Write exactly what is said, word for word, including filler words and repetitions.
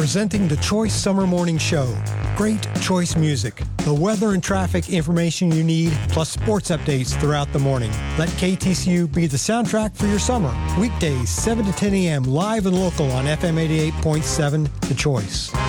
presenting the Choice Summer Morning Show. Great choice music, the weather and traffic information you need, plus sports updates throughout the morning. Let K T C U be the soundtrack for your summer. Weekdays, seven to ten a.m., live and local on F M eighty-eight point seven, The Choice.